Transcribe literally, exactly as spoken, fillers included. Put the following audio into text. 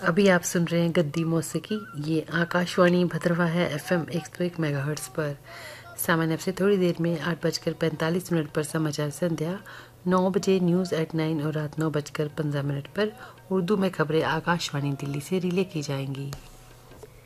अभी आप सुन रहे हैं गद्दी मौसीकी। ये आकाशवाणी भद्रवा है एफएम एक सौ एक मेगाहर्ट्ज़ पर। सामान्य से थोड़ी देर में आठ बजकर पैंतालीस मिनट पर समाचार संध्या, नौ बजे न्यूज़ एट नाइन और रात नौ बजकर पंद्रह मिनट पर उर्दू में खबरें आकाशवाणी दिल्ली से रिले की जाएंगी।